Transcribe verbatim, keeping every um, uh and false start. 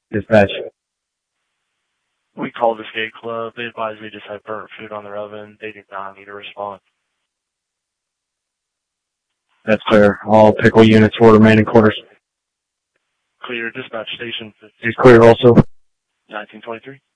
Dispatch. We called the skate club. They advised we just had burnt food on their oven. They do not need a response. That's clear. All pickle units will remain in quarters. Clear. Dispatch station. He's clear also. nineteen twenty-three.